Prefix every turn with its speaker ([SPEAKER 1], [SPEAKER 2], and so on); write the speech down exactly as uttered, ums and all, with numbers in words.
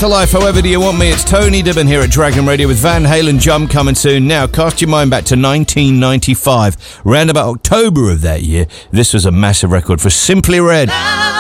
[SPEAKER 1] to life, however do you want me? It's Tony Dibben here at Dragon Radio with Van Halen Jump coming soon. Now, cast your mind back to nineteen ninety-five. Round about October of that year, this was a massive record for Simply Red.